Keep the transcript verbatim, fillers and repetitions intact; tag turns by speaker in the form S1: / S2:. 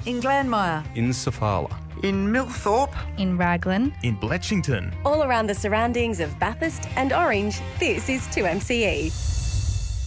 S1: In Glanmire.
S2: In Sofala.
S3: In Millthorpe.
S4: In Raglan.
S5: In Bletchington.
S6: All around the surroundings of Bathurst and Orange, this is two M C E.